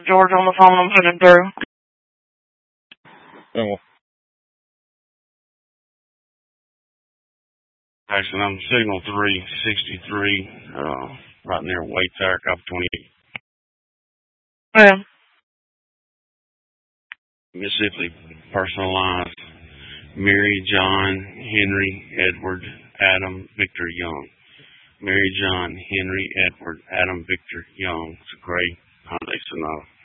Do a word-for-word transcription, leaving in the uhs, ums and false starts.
George on the phone. I'm putting through. Oh. Actually, I'm signal three sixty-three, uh, right near Wade Tower, copy twenty-eight. Yeah. Mississippi, personalized. Mary, John, Henry, Edward, Adam, Victor, Young. Mary, John, Henry, Edward, Adam, Victor, Young. It's a gray Hyundai Sonata.